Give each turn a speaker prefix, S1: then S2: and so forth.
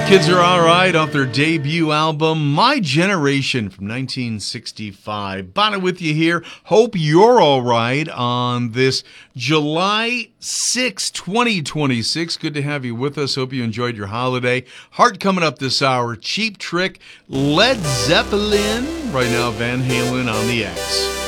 S1: Kids Are Alright off their debut album, My Generation from 1965. Bonnet with you here. Hope you're alright on this July 6, 2026. Good to have you with us. Hope you enjoyed your holiday. Heart coming up this hour. Cheap Trick, Led Zeppelin. Right now, Van Halen on the X.